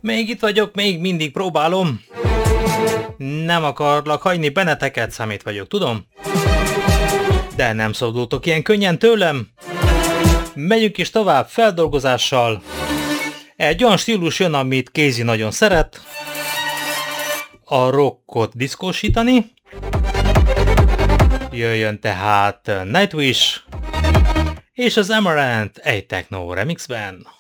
Még itt vagyok, még mindig próbálom. Nem akarlak hagyni benneteket, számít vagyok, tudom? De nem szabadultok ilyen könnyen tőlem. Megyünk is tovább feldolgozással. Egy olyan stílus jön, amit Casey nagyon szeret. A rockot diszkósítani. Jöjjön tehát Nightwish és az Amaranth egy techno remixben.